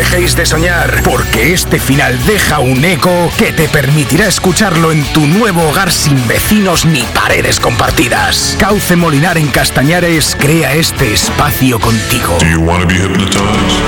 dejéis de soñar, porque este final deja un eco que te permitirá escucharlo en tu nuevo hogar sin vecinos ni paredes compartidas. Cauce Molinar en Castañares crea este espacio contigo. Do you want to be hypnotized?